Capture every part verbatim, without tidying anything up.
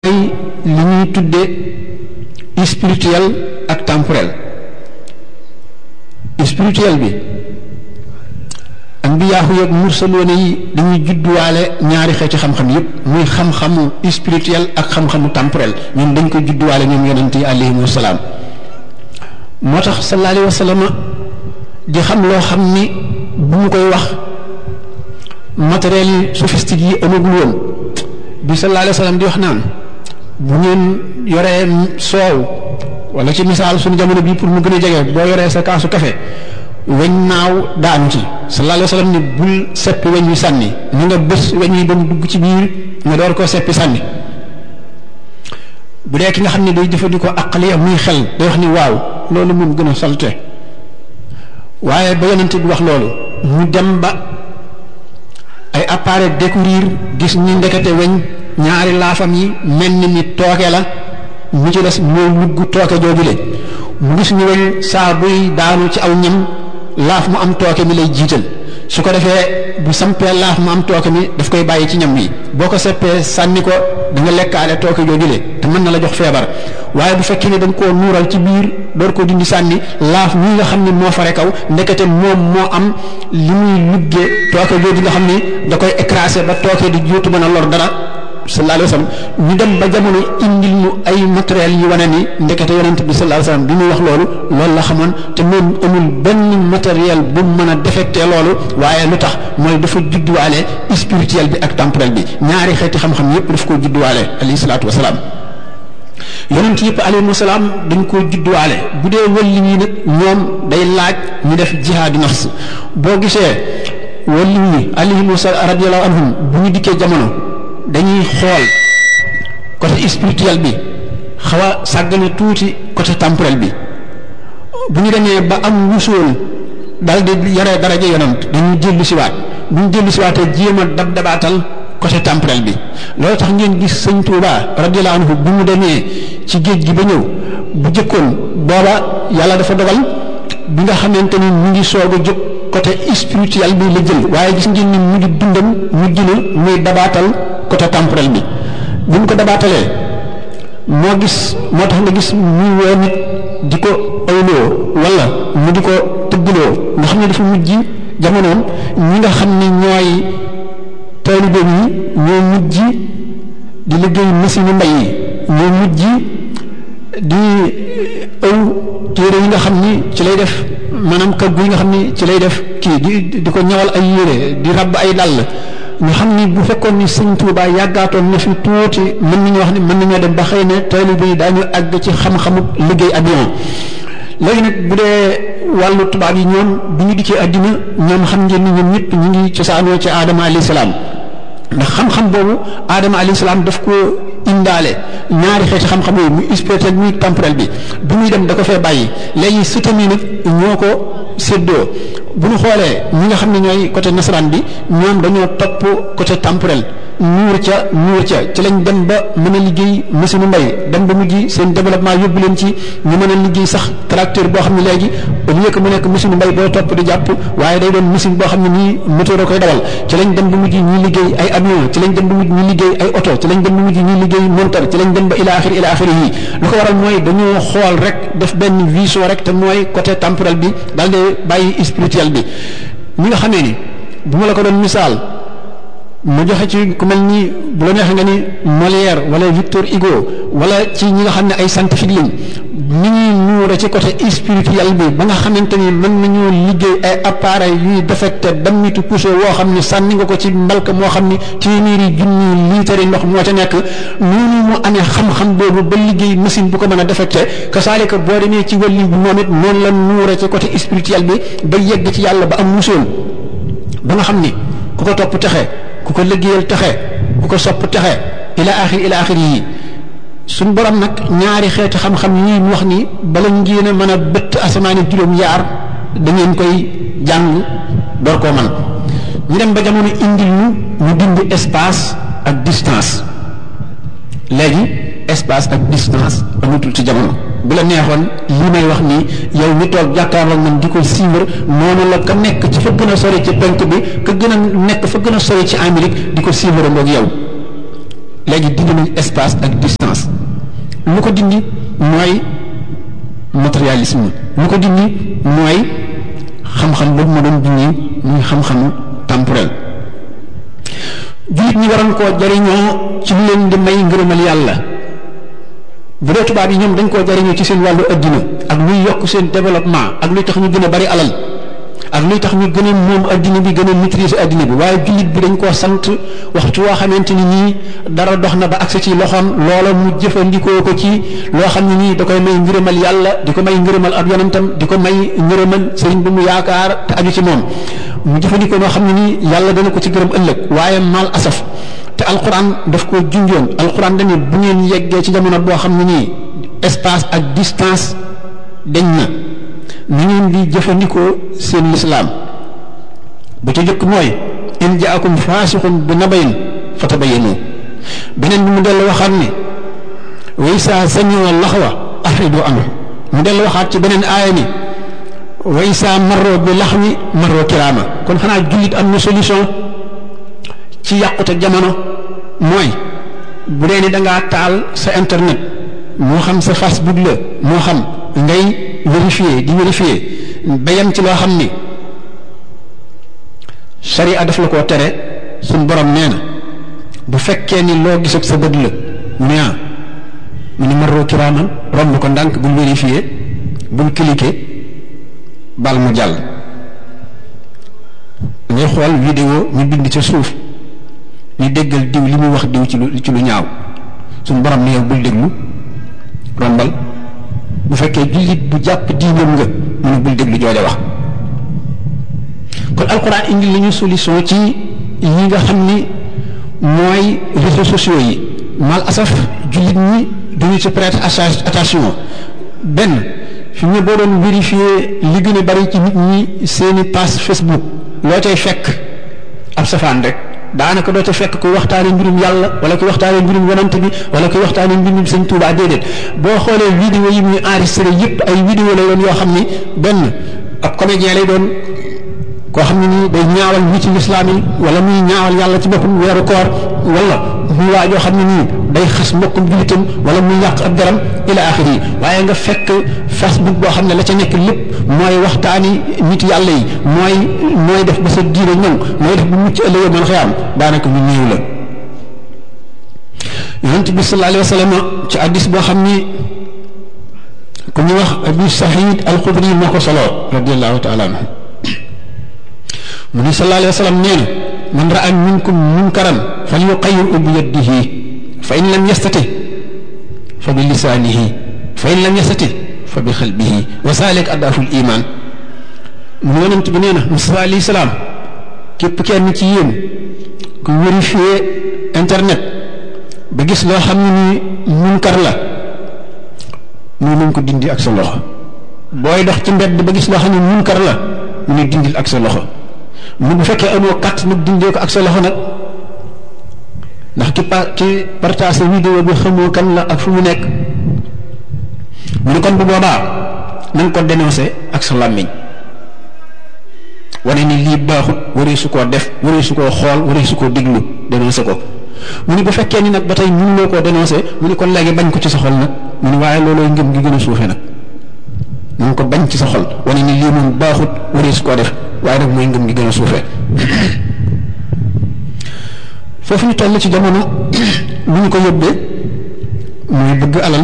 li ñuy tudde spirituel ak temporel. spirituel bi ambiyaahu yeeg mursaloona yi dañuy judduwaale ñaari xeeti xam-xam yépp muy xam-xamu spirituel ak xam-xamu temporel ñun dañ ko judduwaale ñoom yonent yi alayhimu salaam. moo tax sallallahu alayhi wa sallam di xam loo xam ni bu mu koy wax matériel yi sophistique yi amagul woon bi sallallahu alayhi wa sallam di wax naan bu ngeen yoree soow wala ci misaal suñu jamono bii pour mu gën a jege boo yoree sa kaasu café weñ naaw daanu ci sallallahu alayhi wa sallam ni bul seppi weñ wi sànni ni nga bés weñ wi ba mu dugg ci biir nga door koo seppi sànni. bu dee ki nga xam ne day jëfandikoo aqliya muy xel day wax ni waaw loolu moom gën a salte waaye ba yonent bi wax loolu mu dem ba ay appareil découvrir gis ñi ndekete weñ ñaari laafam yi mel ni ni tooke la mu ci des mooy lugg tooke joojule mu gis ñu weñ saa buy daanu ci aw ñam laaf mu am tooke mi lay jiital su ko defee bu sampee laaf mu am tooke mi daf koy bàyyi ci ñam wi boo ko seppee sànni ko da nga lekkaale tooke joojule te mën na la jox feebar waaye bu fekkee ne da nga koo nuural ci biir door koo dindi sànni laaf mi nga xam ne moo fare kaw ndekete moom moo am li muy luggee tooke jooju nga xam ni da koy écraser ba tooke di juutu mën a lor dara sallallahu alayhi wa sallam ñu dem ba jamono indil ñu ay matériel yi wane ni ndekete yonent bi sallallahu alayhi wa sallam bi muy wax loolu loolu la xamoon te moom amul benn matériel bu mën a défecté loolu waaye lu tax mooy dafa judduwaale spirituel bi ak temporel bi ñaari xeeti xam-xam yépp daf koo judduwaale alayhi salaatu wa salaam. yonent yëpp alayhi salaam dañ koo judduwaale bu dee wëlli ñi nag ñoom day laaj ñu def jihaadu nafs boo gisee wëlli ñi alayhi radiyallahu anhum bu ñu dikkee jamono dañuy xool côté spirituel bi xaw a sàggane tuuti côté temporel bi bu ñu demee ba am wusool dal di yore daraja yonent dañuy jëllu siwaat bu ñu jëllu siwaatee jéem a dab dabaatal côté temporel bi loolu tax ngeen gis sëñ Tuuba radiyallahu anhu bu mu demee ci géej gi ba ñëw bu jëkkoon booba yàlla dafa dogal bi nga xamante ni mu ngi soog a jóg côté spirituel bi la jël waaye gis ngeen ni mu ngi dundam mu jël muy dabaatal côté temporel bi bu ñu ko dabaatalee moo gis moo tax nga gis muy woo nit di ko ayloo wala mu di ko tëggloo nga xam ne dafa mujj jamonoom ñi nga xam ne ñooy taalibe yi ñoo mujj di liggéey machine mbay yi ñoo mujj di aw téere yi nga xam ni ci lay def maanaam kaggu yi nga xam ni ci lay def kii di di ko ñawal ay yére di rabb ay dàll ñu xam ni bu fekkoon ni sëñ Tuuba yàggaatoon na fi tuuti mën nañu wax ni mën nañoo dem ba xëy na taalibe yi daañu àgg ci xam-xamu liggéey avion léegi nag bu dee wàllu tubaab yi ñoom bu ñu dikkee àddina ñoom xam ngeen ni ñoom ñëpp ñu ngi cosaanoo ci aadama alayhi salaam ndax xam-xam boobu aadama alayhi salaam daf ko indaale ñaari xeeti xam-xam yooyu muy spirituel muy temporel bi bu muy dem da ko fee bàyyi léegi sëtam yi nag ñoo ko séddoo bu ñu xoolee ñi nga xam ne ñooy côté nasaraan bi ñoom dañoo topp côté temporel nuur ca nuur ca ci lañ dem ba mën a liggéey machine mbay dem ba mujj seen développement yóbbu leen ci ñu mën a liggéey sax tracteur boo xam ne léegi au lieu que mu nekk machine mbay boo topp di jàpp waaye day doon machine boo xam ne nii moteur a koy dawal ci lañ dem ba mujj ñuy liggéey ay avion ci lañ dem ba mujj ñuy liggéey ay oto ci lañ dem ba mujj ñuy liggéey monteur ci lañ dem ba ila axiri ila axiri yi lu ko waral mooy dañoo xool rek def benn vision rek te mooy côté temporel bi daal di bàyyi spirituel bi ñi nga xamee ni bu ma la ko doon misaal mu joxe ci ku mel ni bu la neexee nga ni Molière wala Victor Hugo wala ci ñi nga xam ne ay scientifique lañ ni ñuy nuure ci côté spirituel bi ba nga xamante ni mën nañoo liggéey ay appareil yuy defecte dammitu poussé woo xam ni sànni nga ko ci mbalka moo xam ni téeméeri junni liitari ndox moo ca nekk noonu mu amee xam-xam boobu ba liggéey machine bu ko mën a defecte kasaalika boo demee ci wàllu bi moom it noonu la nuure ci côté spirituel bi ba yegg ci yàlla ba am musoon ba nga xam ni ku ko topp texe ku ko liggéeyal texe ku ko sopp texe ila axir ila axir yi suñ borom nag ñaari xeeti xam-xam yi mu wax ni bala ngeen a mën a bëtt asamaani juróom yaar da ngeen koy jàng door koo man ñu dem ba jamono indil ñu ñu dindi espace ak distance léegi espace ak distance amatul ci jamono bu la neexoon li may wax nii yow mi toog jàkkaarloo man di ko suivre noonu la ka nekk ci fa gën a sori ci penk bi ka gën a nekk fa gën a sori ci Amérique di ko suivre ngoog yow léegi dindi nañ espace ak distance. lu ko dindi mooy matérialisme lu ko dindi mooy xam-xam boobu ma doon dindi muy xam-xamu temporel. jullit ñi waroon koo jariñoo ci lu leen di may ngërëmal yàlla. bu dee tubaab yi ñoom dañ koo jariñoo ci seen wàllu addina ak luy yokk seen développement ak luy tax ñu gën a bari alal ak luy tax ñu gën a moom addina bi gën a maîtriser addina bi waaye jullit bi dañ koo sant waxtu woo xamante ni nii dara dox na ba agsi ci loxoom loola mu jëfandikoo ko ci loo xam ne nii da koy may ngërëmal yàlla di ko may ngërëmal ab yonentam di ko may ngërëmal sëriñ bi mu yaakaar te aju ci moom mu jëfandikoo noo xam ne nii yàlla dana ko ci gërëm ëllëg waaye mal asaf te alquran daf ko junjoon alquran dañu bu ngeen yeggee ci jamono boo xam ne nii espace ak distance dañ na ni ngeen di jëfandikoo seen lislaam bu ci jëkk mooy in jaakum faasiqun bi nabayin fatabayyanu beneen bi mu dellu waxaat ne wa isaa sami'u laxwa afridu anhu mu dellu waxaat ci beneen aaya ni wa isaa marroo bi laxwi marroo kiraama kon xanaa jullit am na solution ci yàqute jamono mooy bu dee ni dangaa taal sa internet moo xam sa Facebook la moo xam ngay vérifier di vérifier ba yem ci loo xam ni sharia daf la koo tere suñ borom nee na bu fekkee ni loo gis ak sa bët la mu ne ah mu ni marroo kiraaman romb ko ndànk bul vérifier bul cliquer bal mu jàll ngay xool vidéo ñu bind ca suuf ni déggal diw li muy wax diw ci lu ci lu ñaaw suñ borom ni yow bul déglu rombal bu fekkee jullit bu jàpp diinam nga mu ne bul déglu jooja wax kon alquran indi li ñu solution ci yi nga xam ni mooy réseaux sociaux yi mal asaf jullit ñi duñu ci prêter attention benn fi ñu boo doon vérifier li gën a bari ci nit ñi seeni page Facebook loo cay fekk ab safaan rek daanaka doo ca fekk kuy waxtaane mbirum yàlla wala kuy waxtaane mbirum yonante bi wala kuy waxtaane mbirum sëñ Tuubaa déedéet boo xoolee vidéo yi muy enregistré yépp ay vidéo la doon yoo xam ni benn ab comédien lay doon koo xam ne nii day ñaawal ñi ci lislaam yi wala muy ñaawal yàlla ci boppam weeru koor wala muy waa joo xam ne nii day xas mbokkum jullitam wala muy yàq ab deram ila axiri yi waaye nga fekk Facebook boo xam ne la ca nekk lépp mooy waxtaani nit yàlla yi mooy mooy def ba sa diine ñëw mooy def bu mucc ëllëgee mën xëyaam daanaka ñu néew la yonent bi sallallahu alayhi wa sallam ci addis boo xam ni ku ñu wax Abu Saïd al-Xudri moo ko solo radiyallahu taala anhu mu ni sallallahu alayhi wa sallam nee na man raa minkum munkaran falyuqayyirhu bi yadihi fa in lam yastati fa bi lisaanihi fa in lam yastati fa bi xalbihi wa zalika adaafu l-iman mu yonent bi nee na Musaa alayhi salaam képp kenn ci yéen ku vérifier internet ba gis loo xam ne ni munkar la mu nañ ko dindi ak sa loxo booy dox ci mbedd ba gis loo xam ne munkar la mu ne dindil ak sa loxo mu bu fekkee amoo kat nag dindee ko ak sa loxo nag ndax ki pa ki partage vidéo bi xamoo kan la ak fu mu nekk mu ne kon bu boobaa na nga ko dénoncé ak sa làmmiñ wane ni lii baaxut waree su koo def waree su koo xool waree su koo déglu dénoncé ko mu ne bu fekkee ni nag ba tey mënuloo koo dénoncé mu ne kon léegi bañ ko ci sa xol nag mu ne waaye loolooy ngëm gi gën a suufee nag na nga ko bañ ci sa xol wane ni lii moom baaxut waree su koo def waaye nag mooy ngëm gi gën a suufee foofu ñu toll ci jamono lu ñu ko yóbbee mooy bëgg alal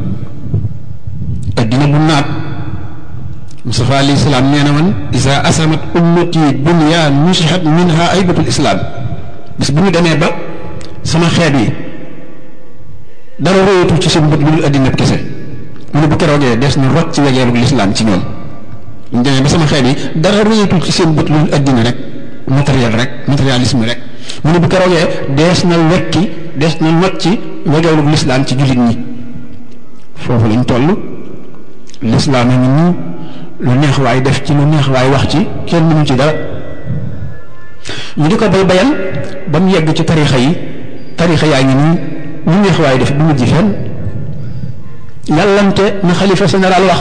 addina bu naat Mustafa alayhi salaam nee na man isa asamat ummati dunya nusihat minha aybatul islam bis bu ñu demee ba sama xeet yi dara royatul ci seen bët lu dul addina kese mu ne bu keroogee des na rot ci wegeerug lislaam ci ñoom ñu demee ba sama xeet yi dara royatul ci seen bët lu dul addina rek matériel rek matérialisme rek mu ne bu keroogee dees na wekki dees na not ci wegeerug lislaam ci jullit ñi foofu lañ toll lislaam a ngi nii lu neex waay def ci lu neex waay wax ci kenn mënu ci dara ñu di ko bay bayal ba mu yegg ci tarixa yi tarixa yaa ngi nii lu neex waay def du mujj fenn yàllante na xalifa général wax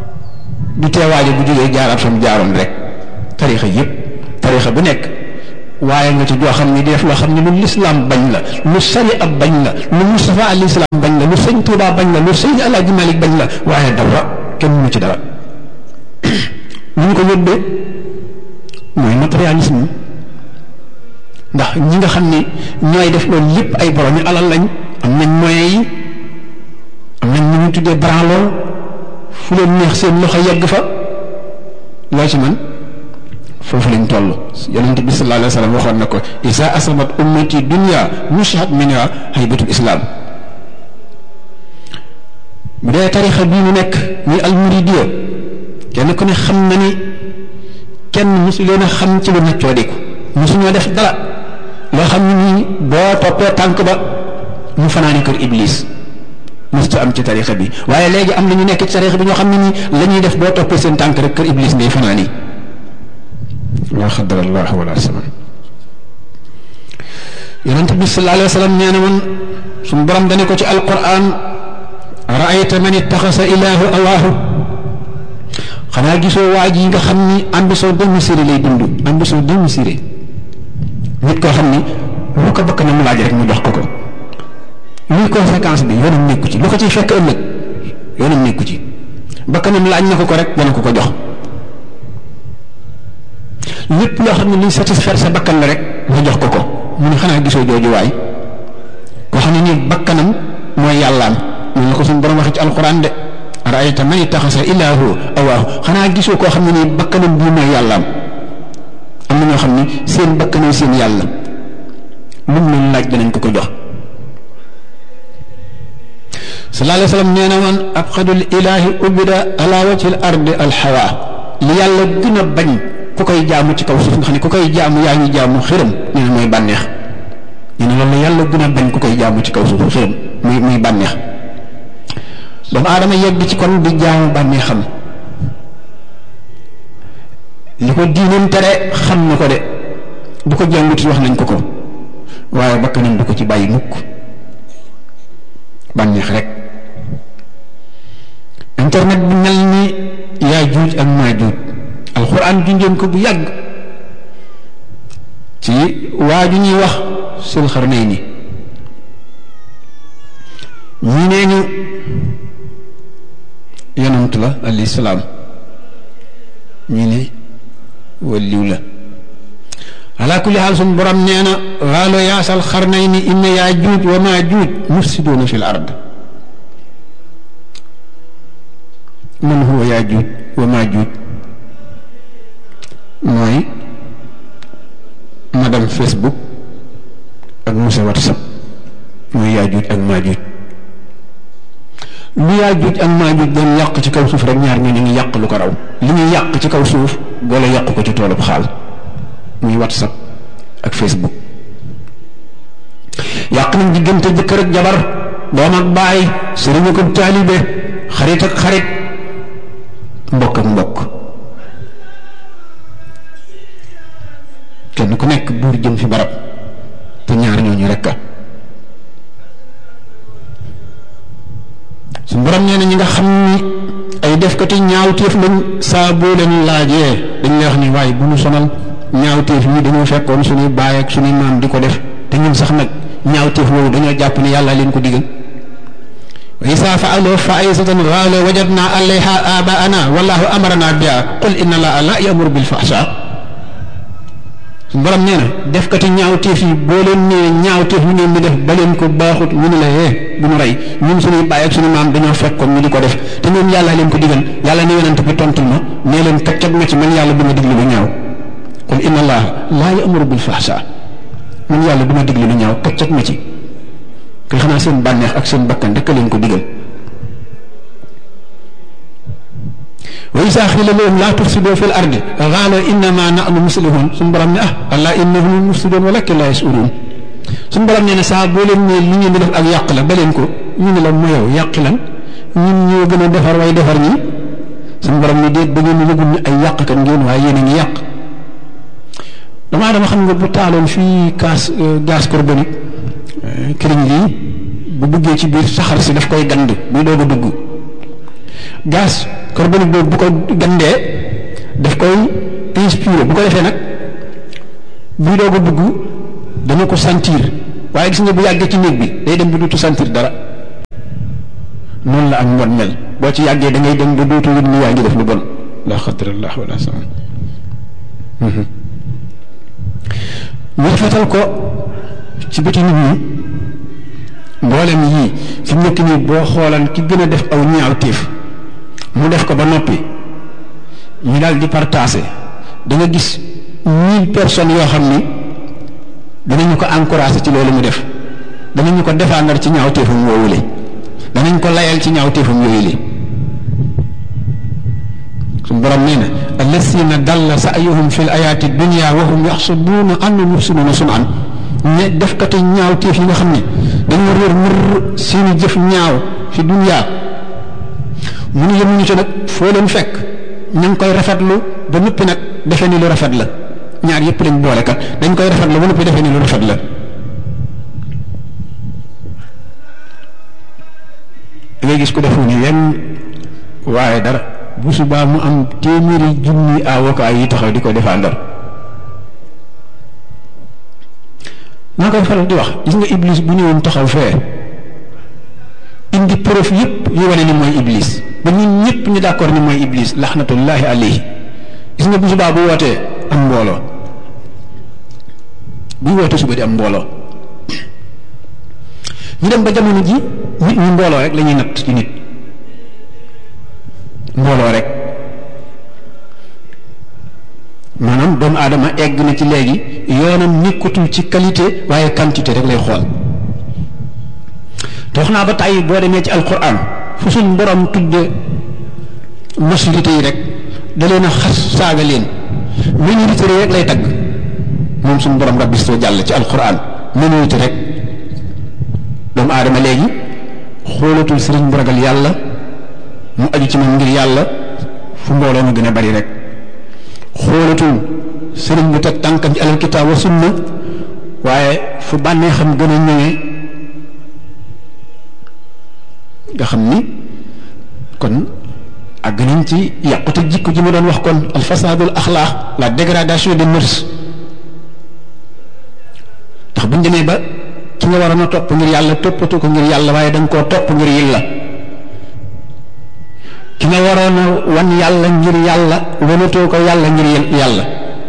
du teewaaje bu jógee jaaraat fa mu jaaroon rek tarixa yépp tarixa bu nekk waaye nga ci joo xam ni def loo xam ne lu lislaam bañ la lu sari ab bañ la lu Mustafa alayhi salaam bañ la lu sëñ Tuubaa bañ la lu sëñ Alaaji Malik bañ la waaye dara kenn mënu ci dara lu ñu ko yóbbee mooy matérialisme ndax ñi nga xam ni ñooy def loolu lépp ay borom yi alal lañ am nañ moyens yi am nañ ñu ñu tuddee branloo fu leen neex seen loxo yegg fa loo ci man foofu lañ toll yonente bi sallallahu alayhi wa sallam waxoon na ko isa asabat ummati dunya mushat minha haybatul islam bu dee tarixa bii mu nekk muy almuridiya kenn ku ne xam na ni kenn mosu leen a xam ci lu neccoo diku mosuñoo def dara loo xam ne nii boo toppee tànk ba mu fanaani kër iblis mosu am ci tarixa bi waaye léegi am na ñu nekk ci tarixa bi ñoo xam ne nii la ñuy def boo toppee seen tànk rek kër iblis ngay fanaani la xadar allah wala saman yonente bi sallallahu alayhi wa sallam nee na woon suñu borom dane ko ci alquran raayta man ittaxasa ilaahu awaahu xanaa gisoo waa ji nga xam ni ambition démesurée lay dund ambition démesurée nit koo xam ni lu ko bëgg na mu laaj rek mu jox ko ko luy conséquence bi yoonam nekku ci lu ko ciy fekk ëllëg yoonam nekku ci bakkanam laaj na ko ko rek dana ko ko jox lépp loo xam ne luy satisfaire sa bakkan la rek nga jox ko ko mu ne xanaa gisoo jooju waay koo xam ne nii bakkanam mooy yàllaam noonu la ko suñu borom waxee ci alquran de araayta man ittaxasa ilaahu awaahu xanaa gisoo koo xam ne nii bakkanam bii mooy yàllaam am na ñoo xam ne seen bakkanam seen yàlla lu mu leen laaj danañ ko ko jox sallallahu alayhi wa sallam nee na woon abxadul ilaahi ubida ala wajhi al ardi alxawa li yàlla gën a bañ ku koy jaamu ci kaw suuf nga xam ne ku koy jaamu yaa ngi jaamu xërëm nee na mooy bànneex nee na loolu yàlla gën a bañ ku koy jaamu ci kaw suuf xërëm muy muy bànneex doomu aadama yegg ci kon di jaamu bànneexam li ko diinam tere xam na ko de bu ko jàngut wax nañ ko ko waaye bakkanam du ko ci bàyyi mukk bànneex rek internet bi mel ni yaa juuj ak maa juuj alxuraan junjoon ko bu yàgg ci waa ju ñuy wax sul xarnayni ñii nee ñu yonant la alayhi salaam ñii ne waliw la ala kulli xaal suñ borom nee na waalo yaasal xarnayni inna yaa juuj wa maa juuj mufsiduuna fi l ard man huwa yaa juuj wa maa juuj mooy madame Facebook ak monsieur WhatsApp mooy yaajuuj ak maajuuj lu yaajuuj ak maajuuj doon yàq ci kaw suuf rek ñaar ñoo ñu ngi yàq lu ko raw li ñuy yàq ci kaw suuf boole yàq ko ci toolub xaal muy WhatsApp ak Facebook yàq nañ diggante jëkkër ak jabar doom ak baay sëriñ ak taalibe xarit ak xarit mbokk ak mbokk kenn ku nekk buur jëm fi barab te ñaar ñooñu rekk su borom nee na ñi nga xam ni ay defkati ñaawteef lañ saa boo leen laajee dañ lay wax ni waaye bu ñu sonal ñaawteef yi dañoo fekkoon suñuy baay ak suñuy maam di ko def te ñun sax nag ñaawteef woowu dañoo jàpp ni yàlla leen ko digal wa isa fa'alu fa'isatan qalu wajadna alayha abaana wallahu amarna biha qul inna allaha la ya'muru bil fahsha borom nee na defkati ñaawteef yi boo leen nee ñaawteef ñu ngeen di def ba leen ko baaxut ñu ne la yee bu ñu rey ñun suñuy baay ak suñu maam dañoo fekkoon ñu di ko def te ñoom yàlla leen ko digal yàlla ne yonent bi tontul ma nee leen kaccat ma ci man yàlla du ma diglu lu ñaaw qul inna allaha laa ya'muru bil fahsha man yàlla du ma diglu lu ñaaw kaccat ma ci kay xanaa seen bànneex ak seen bakkan rek leen ko digal wa izaa qiila lahum laa tufsiduu fil ardi qaaluu innamaa nahnu muslihuun suñu borom ne ah allaa innahum mufsiduun walaakin laa yash'uruun suñu borom nee na saa boo leen nee li ngeen di def ak yàq la ba leen ko ñu ne la mu yow yàqi lan ñun ñoo gën a defar way defar ñi suñu borom ne déet ba ngeen yëgul ne ay yàqkat ngeen waaye yéen a ngi yàq damaa dama xam nga bu taaloon fii gaz gaz carbonique këriñ lii bu duggee ci biir saxar si daf koy gand buy doog a dugg gaz carbonique boobu bu ko gandee daf koy inspiré bu ko defee nag buy doog a dugg dana ko sentir waaye gis nga bu yàggee ci néeg bi day dem ba dootu sentir dara noonu la ak mbon mel boo ci yàggee da ngay dem ba dootu yëg ni yaa ngi def lu bon la xadrallah wala sama ñu rafetal ko ci bëti nit ñi mboolem yii fi mu nekk nii boo xoolan ki gën a def aw ñaawteef mu def ko ba noppi ñu daal di partagé da nga gis mille personnes yoo xam ni danañu ko encouragé ci loolu mu def danañu ko défendre ci ñaawteefam woowule danañ ko layal ci ñaawteefam yooyu li suñu borom nee na allasina dalla sa'yuhum fil ayaati dunya wa hum yaxsabuuna annahum yuxsinuuna sun'an ne defkati ñaawteef yi nga xam ne dañoo réer mër seeni jëf ñaaw fi dunya mu ne yemuñu ci nag foo leen fekk ñu ngi koy rafetlu ba noppi nag defee ni lu rafet la ñaar yëpp lañ boole kat dañ koy rafetlu ba noppi defee ni lu rafet la da ngay gis ku defu ni yenn waaye dara bu subaa mu am téeméeri junni avocat yi taxaw di ko défendre naa koy faral di wax gis nga iblis bu ñëwoon taxaw fee indi preuve yëpp yu wane ni mooy iblis ba ñun ñëpp ñu d'accord ni mooy iblis laxnatullahi alayhi gis nga bu subaa bu wootee am mbooloo buy wootee suba di am mbooloo ñu dem ba jamono ji nit ñi mbooloo rek la ñuy natt ci nit mbooloo rek maanaam doomu aadama egg na ci léegi yoonam nekkatul ci qualité waaye quantité rek lay xool te wax naa ba tàyyi boo demee ci alquran fu suñ borom tudde majorité yi rek da leen a xas saaga leen minorité rek lay tagg moom suñ borom rabbi soo jàll ci alquran minorité rek doomu aadama léegi xoolatul sëriñ bu ragal yàlla mu aju ci moom ngir yàlla fu mbooloo mu gën a bari rek xoolatul sëriñ bu teg tànkam ci alal kitaab wa sunna waaye fu bànnee xam gën a ñëwee nga xam ni kon àgg nañ ci yàqute jikko ji ma doon wax kon al fasadul axlaaq la dégradation des mœurs ndax buñ demee ba ki nga waroon a topp ngir yàlla toppatu ko ngir yàlla waaye da nga koo topp ngir yàlla ki nga waroon a wan yàlla ngir yàlla wanatoo ko yàlla ngir yàlla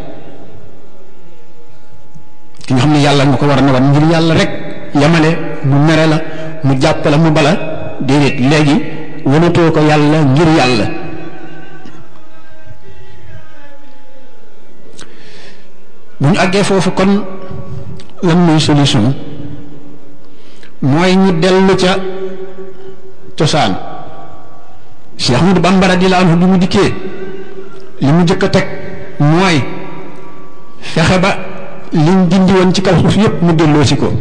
ki nga xam ne yàlla nga ko waroon a wan ngir yàlla rek yamale mu mere la mu jàpp la mu bala déedéet léegi wanatoo ko yàlla ngir yàlla bu ñu àggee foofu kon lan mooy solution mooy ñu dellu ca cosaan Cheikh Ahmadou Bamba radiyallahu anhu bi mu dikkee li mu jëkk a teg mooy fexe ba liñ dindi woon ci kaw suuf yépp mu delloo si ko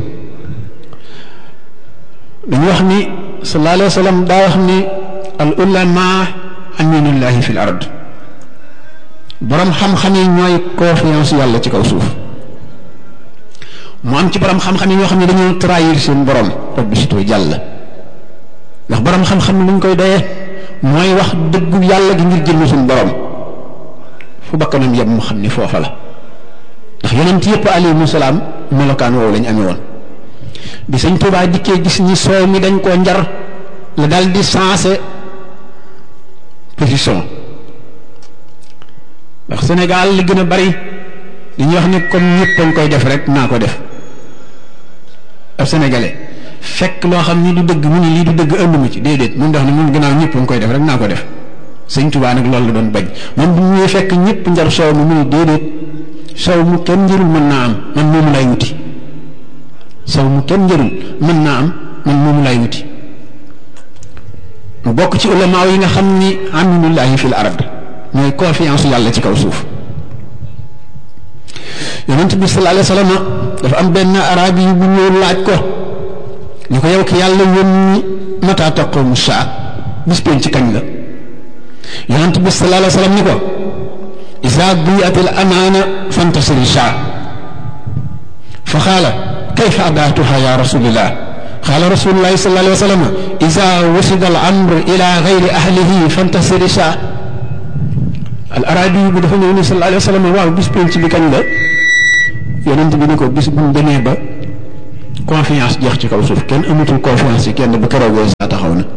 dañu wax ni sallallahu alayhi wa sallam daa wax ni al ulama aminullahi fil ard borom xam-xam yi ñooy confiance yàlla ci kaw suuf mu am ci borom xam-xam yi ñoo xam ne dañoo trahir seen borom rabbi sitoo jàll ndax borom xam-xam luñ koy doyee mooy wax dëggu yàlla gi ngir jëmm suñu borom fu bakkanam yem mu xam ni foofa la ndax yonent yëpp alayhimu salaam melokaan woowu lañ amee woon bi sëñ Tuubaa dikkee gis ñi soow mi dañ koo njar la dal di sensé position ndax Sénégal li gën a bari dañuy wax ni comme ñëpp dañ koy def rek naa ko def ab sénégalais fekk loo xam ni du dëgg mu ni lii du dëgg ënduma ci déedéet mun dox ni mun gannaaw ñëpp dañ koy def rek naa ko def sëñ Tuubaa nag loolu la doon bañ moom bu ñuy fekk ñëpp njar soow mi mu ni déedéet soow mu kenn njërul mën naa am man moomu lay wuti soow mu kenn njërul mën naa am man moomu lay wuti mu bokk ci ulamaaw yi nga xam ni aminullahi fil ard mooy confiance yàlla ci kaw suuf yonent bi sallallahu alayhi wa sallam dafa am benn arabi yi bu ñëw laaj ko ñu ko yow ki yàlla yónni mata taqumu saa bis pénc ci kañ la yonent bi sallallahu alayhi wa sallam ni ko isa diyat al amaana fantasiri saa fa qaala kayfa adaatuha ya rasulillah qaala rasulullahi sallallahu alayhi wa sallam isa wasida al amr ila gayri ahlihi fantasiri saa al arabi bi dafa ñëw ni sallallahu alayhi wa sallam waaw bis pénc bi kañ la yonent bi ni ko bis buñ demee ba confiance jeex ci kaw suuf kenn amatul confiance ci kenn bu keroogee saa taxaw na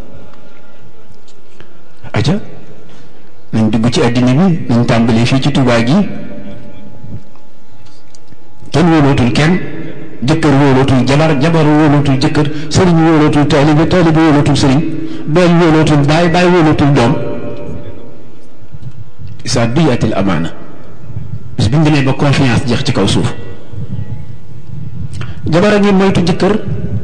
aja nañ dugg ci àddina bi nañ tàmbalee fii ci Tuubaa gi kenn wóolootul kenn jëkkër wóolootul jabar jabar wóolootul jëkkër sëriñ wóolootul taalibe taalibe wóolootul sëriñ doom wóolootul baay baay wóolootul doom isa duyatil amaana bis bu ñu demee ba confiance jeex ci kaw suuf jabar a ngi moytu jëkkër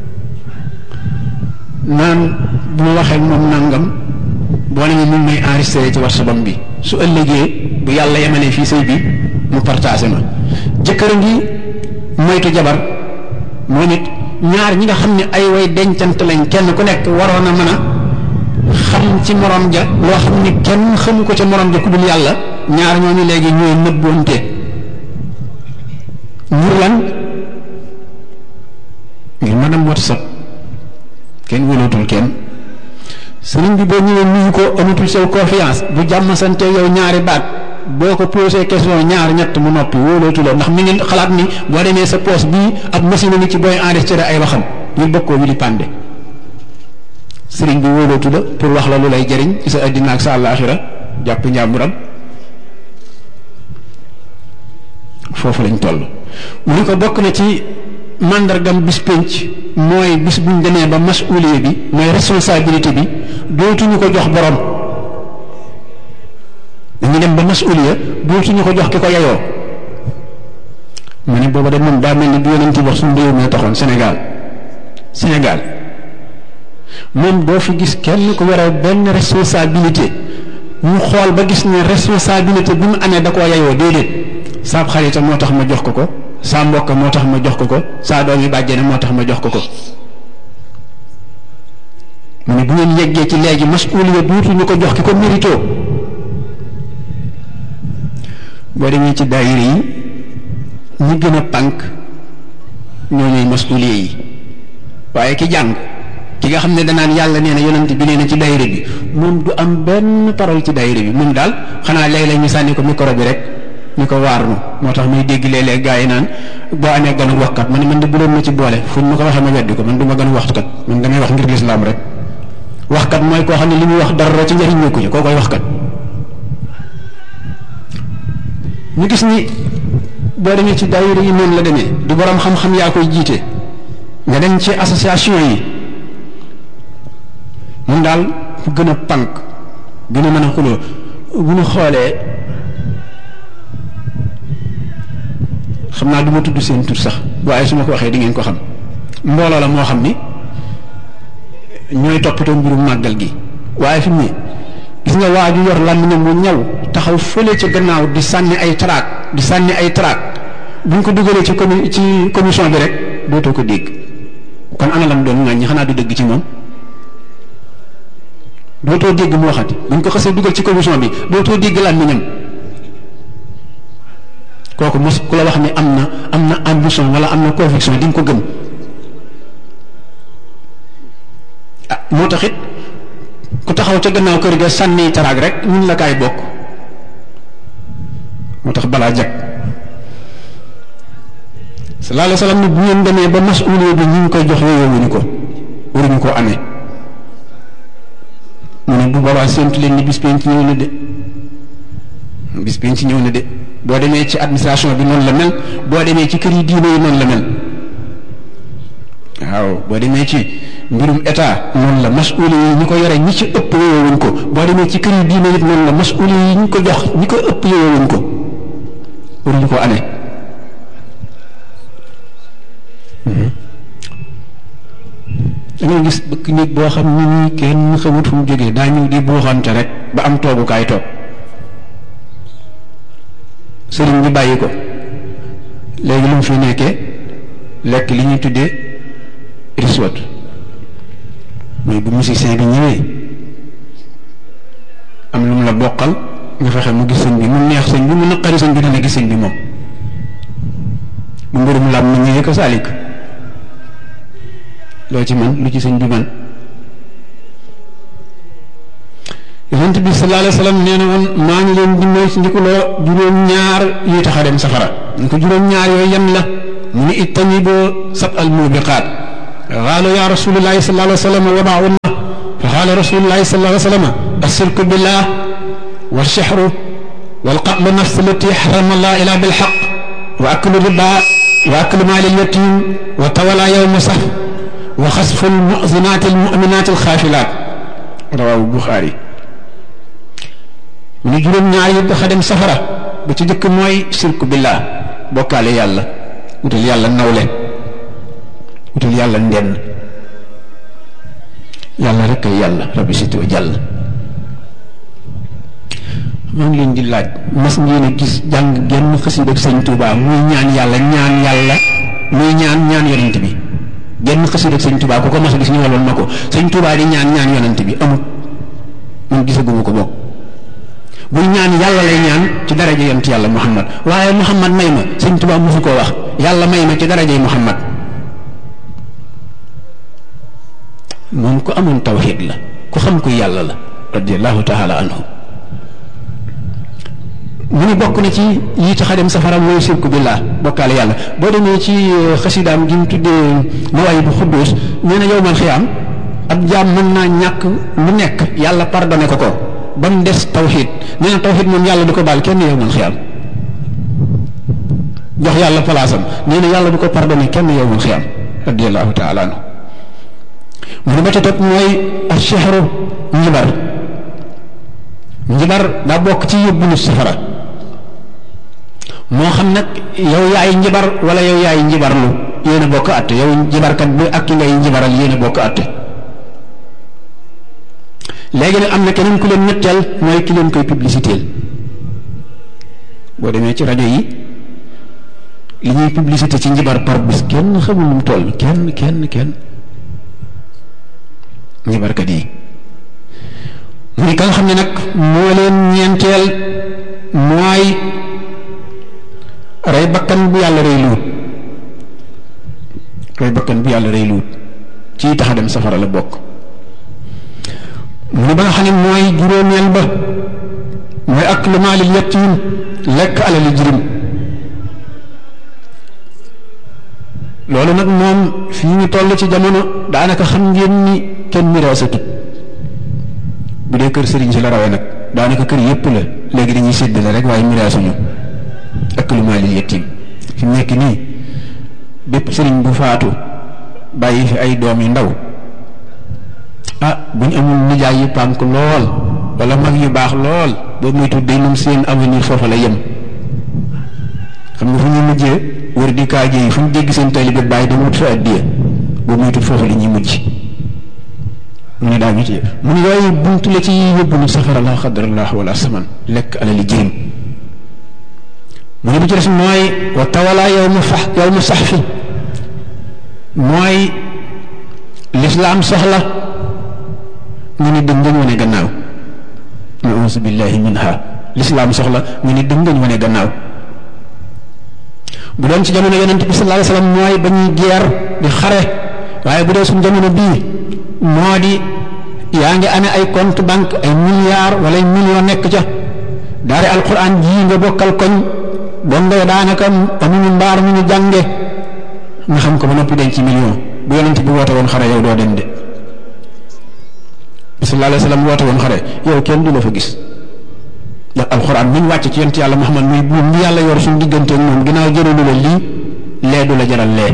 naan bu ma waxee moom nangam boo ne mu may enregistré ci WhatsApp bi su ëllëgee bu yàlla yemalee fii sëy bi mu partagé ma jëkkër a ngi moytu jabar moom it ñaar ñi nga xam ne ay way dencant lañ kenn ku nekk waroon a mën a xam ci morom ja loo xam ni kenn xamu ko ca morom ja ku dul yàlla ñaar ñooñu léegi ñooy nëbboonte ngir lan ngir mën a WhatsApp kenn wëlootul kenn sëriñ bi boo ñëwee nuyu ko amatul sew confiance bu jàmm sante yow ñaari baat boo ko posé question ñaar ñett mu noppi wóolootu la ndax mi ngi xalaat ni boo demee sa poste bii ab machine ni ci booy enregistré ay waxam ñu bëgg koo wili pande sëriñ bi wóolootu la pour wax la lu lay jëriñ ci sa addina ak sa àllaaxira jàpp njàmburam foofu lañ toll mu ni ko bokk na ci màndargam bis pénc mooy bis buñ demee ba masuuliye bi mooy responsabilité bi dootuñu ko jox borom dañu dem ba masuuliya dootuñu ko jox ki ko yeyoo ma ne booba de moom daa mel ni du yonent wax suñu réew mi taxoon Sénégal Sénégal moom doo fi gis kenn ku war a benn responsabilité ñu xool ba gis ne responsabilité bi mu amee da koo yeyoo déedéet saab xarita moo tax ma jox ko ko saa mbokk moo tax ma jox ko ko saa doomi bàjjene moo tax ma jox ko ko mu ne bu ngeen yeggee ci léegi masuuliya dootuñu ko jox ki ko mérito boo demee ci daayira yi ñi gën a pànk ñoo ñuy masuuliya yi waaye ki jàng ki nga xam ne danaan yàlla nee na yonent bi nee na ci daayira bi moom du am benn parole ci daayira bi moom daal xanaa léeg-léeg ñu sànni ko micro bi rek ñu ko waar nu moo tax muy dégg léeg-léeg gaa yi naan boo amee ganu waxkat man man de bu doon ma ci boole fu ma ko waxee ma weddi ko man du ma ganu waxkat man damay wax ngir lislaam rek waxkat mooy koo xam ne li muy wax dara ci njëriñ nekku ci koo koy waxkat ñu gis ni boo demee ci daayira yi noonu la demee du borom xam-xam yaa koy jiite nga dem ci association yi mun daal fu gën a pànk gën a mën a xuloo bu ñu xoolee xam naa du ma tudd seen tur sax waaye su ma ko waxee di ngeen ko xam mbooloo la moo xam ni ñooy toppatoo mbirum màggal gi waaye fi mu ne gis nga waa ju yor làmmiñam mu ñaw taxaw fële ca gannaaw di sànni ay traak di sànni ay traak buñ ko dugalee ci commu ci commission bi rek dootoo ko dégg kon ana lam doon ŋàññi xanaa du dëgg ci moom dootoo dégg mu waxati buñ ko xasee dugal ci commission bi dootoo dégg làmmiñam kooku mos ku la wax ni am na am na ambition wala am na conviction di nga ko gëm ah moo tax it ku taxaw ca gannaaw kër ga sànni taraag rek ñun la kaay bokk moo tax balaa jag sallallahu alayhi wa sallam ni bu ngeen demee ba masuuliya bi ñu ngi koy jox yooyowuñu ko waruñu koo amee mu ne bu boobaa séentu leen ni bis penc ñëw na de bis penc ñëw na de boo demee ci administration bi noonu la mel boo demee ci kër yi diine yi noonu la mel waaw boo demee ci mbirum état noonu la masuuli yi ñi ko yore ñi ci ëpp yowewuñ ko boo demee ci kër yi diine it noonu la masuuli yi ñi ko jox ñi ko ëpp yowewuñ ko waruñu ko amee da ngay gis bëkk nit boo xam ni ñi kenn xamut fu mu jógee daa ñëw di buuxante rek ba am toogukaay toog sëriñ bi bàyyi ko léegi lu mu fi nekkee lekk li ñuy tuddee riswat mooy bu musicien bi ñëwee am lu mu la bokkal nga fexe mu gis sëñ bi mu neex sëñ bi mu naqari sëñ bi dana gis sëñ bi moom bu mbirum lam na ñëwee ko saalik loo ci man lu ci sëñ bi man yonent bi sallallahu alayhi wa sallam nee na woon maa ngi leen di moy si ndikuloo juróom-ñaar yi tax a dem safara ñu ko juróom-ñaar yooyu yan la mu ni ijtaniboo sab al mubiqaat qaalu ya rasulullahi sallallahu alayhi wa sallam wa maahunna fa qaala rasulullahi sallallahu alayhi wa sallam ashirku billah wa sihru wal qatlu nafs allati harrama allah illa bil haqq wa aklu riba wa aklu maali yatim wa tawala yawma saf wa xasfu al mu'zinaati al mu'minaati al xaafilaat rawaahu Buxaari mu ni juróom-ñaar yi dafa dem safara ba ci jëkk mooy sirku billah bokkaale yàlla wutal yàlla nawle wutal yàlla ndenn yàlla rek ay yàlla rabbi sitoo jàll maa ngi leen di laaj mas ngeen a gis jàng genn xasida ak sëñ Tuubaa muy ñaan yàlla ñaan yàlla muy ñaan ñaan yonent bi genn xasida ak sëñ Tuubaa ku ko mas a gis ñëwaloon ma ko sëñ Tuubaa di ñaan ñaan yonent bi amut man gisaguma ko bokk buy ñaan yàlla lay ñaan ci daraja yonent yàlla Muhammad waaye Muhammad may ma sëñ Tuubaa mosu koo wax yàlla may ma ci darajay Muhammad moom ko amoon tawxiid la ku xam ku yàlla la radiyallahu taala anhu mu ni bokk na ci yi tax a dem safara mooy sirku billah bokkaale yàlla boo demee ci xasidaam gi mu tuddee mawaay bu xudduus nee na yowmal xiyaam ab jaam mën naa ñàkk lu nekk yàlla pardonné ko ko ba mu des tawxiid nee na tawxiid moom yàlla du ko baal kenn yowmal xiyaam jox yàlla palaasam nee na yàlla du ko pardonné kenn yowmal xiyaam radiyallahu taala anhu mu ne ba ca topp mooy ashihru njibar njibar daa bokk ci yóbbu nit safara moo xam nag yow yaay njibar wala yow yaay njibarlu yéen a bokk àtte yow njibarkat bi ak ki ngay njibaral yéen a bokk àtte léegi nag am na keneen ku leen ñetteel mooy ki leen koy publicitéel boo demee ci rajo yi li ñuy publicité ci njibar par bis kenn xamul nu mu toll kenn kenn kenn njibarkat yi mu ni ka nga xam ne nag moo leen ñeenteel mooy rey bakkan bu yàlla rey luut rey bakkan bu yàlla rey luut ci tax a dem safara la bokk mu ne ba nga xam ne mooy juróomeel ba mooy aklu maalil yatiim lekk alali jirim loolu nag moom fii ñu toll ci jamono daanaka xam ngeen ni kenn miraasatut bu dee kër sëriñ si la rawee nag daanaka kër yépp la léegi dañuy séddale rek waaye miraasuñu aklu maalil yatiim fi mu nekk nii bépp sëriñ bu faatu bàyyi fi ay doom yu ndaw ah bu ñu amul nijaay yu pànk lool wala mag yu baax lool boo moytu day moom seen avenir foofa la yem xam nga fu ñuy mujjee wër di kaaje yi fu ñu dégg seen taalibe bàyyi dama wut fa addiya boo moytu foofa la ñuy mujj mu ne daa ñu ci mu ne yooyu buntu la ci yóbbu ni safara la xadrallah wala saman lekk alali jirim mu ne bu ci des mooy wa tawala yow mu fax yow mu sax fi mooy lislaam soxla nga ni dëngañ wane gannaaw nausu billahi minha lislaam soxla nga ni dëngañ wane gannaaw bu doon ci jamono yonent bi sallallahu alayhi wasallam mooy ba ñuy geer di xare waaye bu dee suñu jamono bii moo di yaa ngi amee ay compte banque ay milliards wala ay millions nekk ca daari alquran jii nga bokkal koñ dongo daanaka amuñu mbaar mu ñu jànge nga xam ko ba noppi denc ci million bu yonent bi woote woon xare yow doo dem de sallallahu alayhi wasallam woote woon xare yow kenn du la fa gis ndax alquran mi ñu wàcc ci yonent yàlla Muhammad muy buum bi yàlla yor suñu diggante ak moom ginnaaw jëralu la lii lee du la jaral lee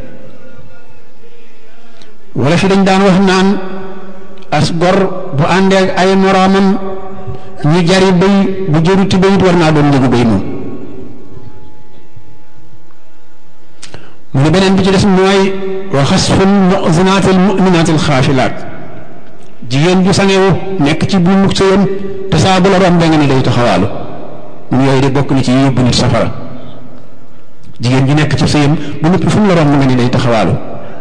wala fi dañ daan wax naan as gor bu àndee ak ay moroomam ñu jari béy bu jëruti béyit war naa doon njëgu béy moom mu ne beneen bi ci des mooy wa xasful mu'zinatil mu'minatil xaafilaat jigéen ju sangewu nekk ci bu mukk sëyam te saa bu la romb nga ne day taxawaalu mun yooyu de bokk na ci yóbbu nit safara jigéen ju nekk ci sëyam bu noppi fu mu la romb nga ne day taxawaalu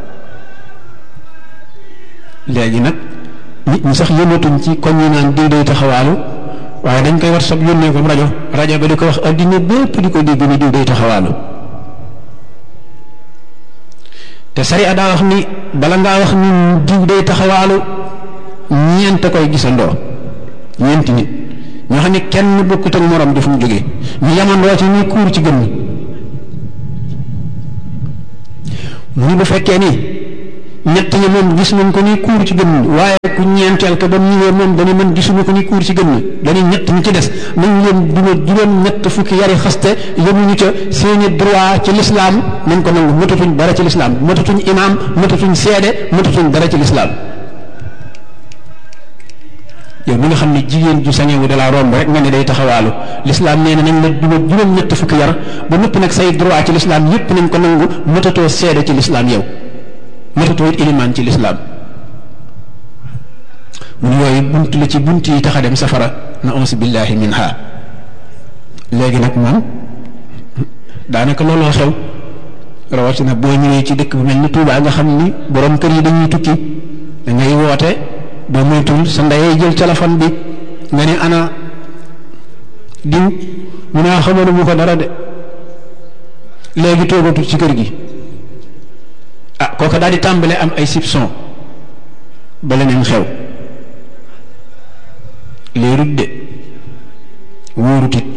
léegi nag nit ñi sax yëmatuñ ci koñ yi naan diw day taxawaalu waaye dañ koy war sab yónnee ko rajo rajo ba di ko wax addina bépp di ko dégg ni diw day taxawaalu te sariya daa wax ni bala ngaa wax ni diw day taxawaalu ñeent koy gisandoo ñeenti nit ñoo xam ne kenn bokkut ak morom di fu mu jógee ñu yamandoo ci ñuy kuur ci gën ñi mu ni bu fekkee ni ñett ñi moom gis nañ ko ni kuur ci gën ñi waaye ku ñeenteel ka ba mu ñëwee moom dañu mën gisuñu ko ni kuur ci gën ñi dañu ñett ñi ci des nañ leen duma juróom ñett fukki yari xaste yemuñu ca seeni droit ci lislaam nañ ko nangu matatuñ dara ci lislaam matatuñ imaam matatuñ seede matatuñ dara ci lislaam yow mi nga xam ne jigéen ju sañewu da laa romb rek nga ne day taxawaalu lislaam nee na nañ la duma juróom ñett fukki yar ba noppi nag say droit ci lislaam yépp nañ ko nangu matatoo seede ci lislaam yow matatoo it ilimaan ci lislaam mun yooyu bunt la ci bunt yi tax a dem safara na auzu billahi minha léegi nag moom daanaka looloo xew rawatina boo ñëwee ci dëkk bu mel ni Tuubaa nga xam ni borom kër yi dañuy tukki da ngay woote boo moytul sa ndeyee jël téléphone bi nga ne ana diw mu naa xamoon mu ko dara de léegi toogatul ci kër gi ah kooka daal di tàmbale am ay soupçon ba leneen xew leerut de wóorut it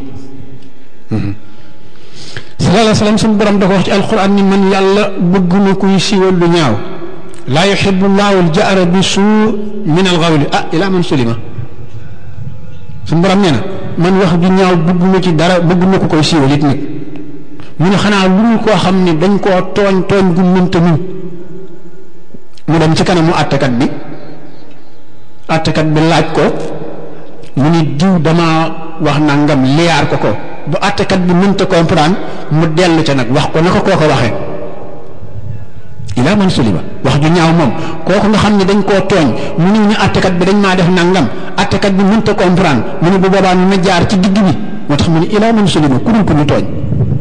sallallahu alayhi wa sallam suñu borom da ko wax ci alquran ni man yàlla bëgguma kuy siiwal lu ñaaw laa yuhibbu llahu al-jahra bi suu min al-qawli ah ilaa man sulima suñu borom nee na man wax ju ñaaw bëgguma ci dara bëgguma ko koy siiwal it nag mu ne xanaa lu ñu koo xam ne dañ koo tooñ tooñ gu mënta muñ mu dem ci kanamu àttekat bi àttekat bi laaj ko mu ni diw damaa wax nangam liyaar ko ko bu àttekat bi mënta comprendre mu dellu ca nag wax ko naka koo ko waxee ilaa man sulima wax ju ñaaw moom kooku nga xam ne dañ koo tooñ mu ni ñu àttekat bi dañ maa def nangam àttekat bi mënta comprendre mu ni bu boobaa na jaar ci digg bi moo tax mu ni ilaa man sulima ku dul ko ñu tooñ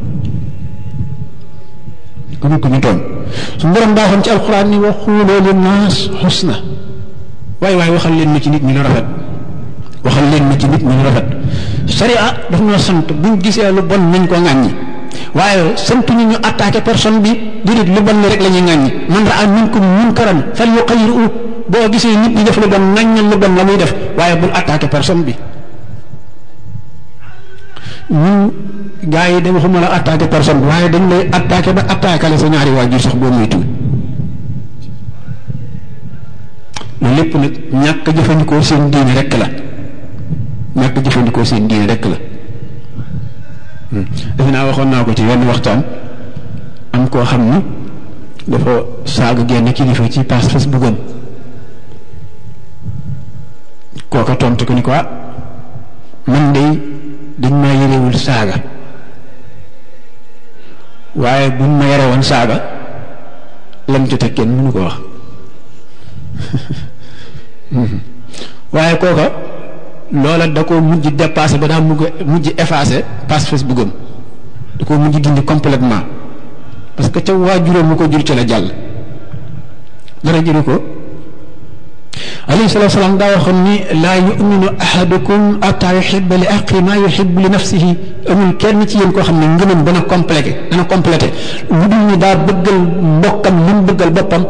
ku dul ko ñu tooñ su borom daa waxoon ci alxuraan ni wa xuuloo linnaas xusna waaye waaye waxal leen ma ci nit ñi lu rafet waxal leen ma ci nit ñi lu rafet sharia daf ñoo sant buñ gisee lu bon nañ ko ŋàññi waaye santuñu ñu attaqué personne bi déedéet lu bon li rek la ñuy ŋàññi man raa minkum munkaran fal yuqayyiru boo gisee nit ñi def lu bon ŋàññal lu bon la muy def waaye bul attaqué personne bi ñun gars yi de waxuma la attaqué personne bi waaye dañ lay attaqué ba attaqué la sa ñaari waajur sax boo muy tuut loolu lépp nag ñàkk a jëfandikoo seen diine rek la ñàkk a jëfandikoo seen diine rek la defe naa waxoon naa ko ci wenn waxtaan am koo xam ni dafa saaga genn kilifa ci page Facebook am kooka tontu ko ni ko man de dañ maa yërewul saaga waaye buñ ma yare woon saaga lam ci teg kenn mënu ko wax waaye kooka loola da ko mujj dépassé ba daa mujj mujj effacé page Facebook am da ko mujj dindi complètement parce que ca waajuram mu ko jur ca la jàll dara jëru ko alayhi salaatu salaam daa waxoon ni laa yuminu ahadukum ataa yuhibba li axi maa yuhibbu li nafsihi amul kenn ci yéen koo xam ne ngëmam dana complété dana complété lu dul ni daa bëggal mbokkam li mu bëggal boppam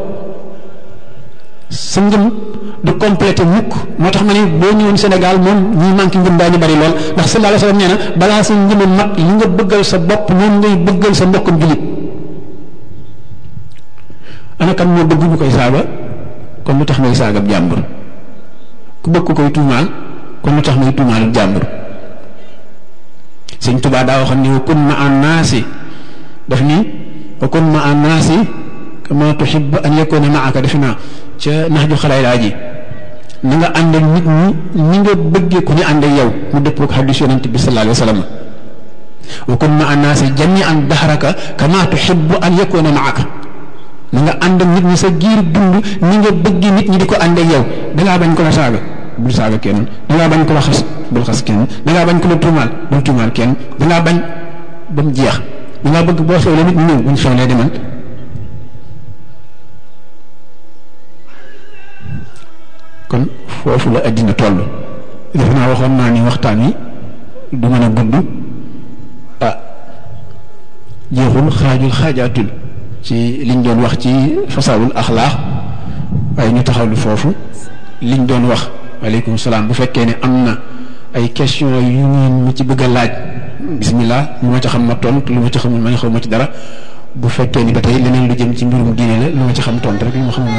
sa ngëm du complété mukk moo tax ma ne boo ñëwoon Sénégal moom ñi manqué ngëm daañu bari lool ndax sallallahu alayhi wa sallam nee na balaa sa ngëm mat li nga bëggal sa bopp noonu ngay bëggal sa mbokkam jullit ana kan moo bëgg ñu koy saaga kon lu tax may saagab jàmbur ku bëgg ko koy tuumaal kon lu tax may tuumaalub jàmbur Sëñ Tuubaa daa waxoon ni wa kun ma an naasi daf ni wa kun ma an naasi kama tuhibbu an yakuna maaka defe naa ca nax ju xalaay laa ji na nga ànd ak nit ñi ñi nga bëggee ku ñu ànd ak yow mu dëppoo ak xadiis Yonent bi sallallahu alayhi wa sallam wa kun ma an naasi jami'an dahraka kama tuhibbu an yakuna maaka na nga ànd ak nit ñi sa giir dund ni nga bëgg nit ñi di ko ànd ak yow dangaa bañ ko la saaga bul saaga kenn dangaa bañ ko la xas bul xas kenn dangaa bañ ko la tuumaal bul tuumaal kenn dangaa bañ ba mu jeex dangaa bëgg boo xewlee nit ñi ñëw buñ xewlee demal kon foofu la addina toll defe naa waxoon naa ni waxtaan wi du mën a gudd ah jeexul xaajul xaajaatul ci liñ doon wax ci fasaawul axlaax waaye ñu taxawlu foofu liñ doon wax waaleykum salaam. Bu fekkee ne am na ay question yu ngeen mu ci bëgg a laaj bismillah, lu ma ci xam ma tontu, lu ma ci xamul ma ne xaw ma ci dara. Bu fekkee ni ba tey leneen lu jëm ci mbirum diine la, lu ma ci xam tontu rek lu ma xamul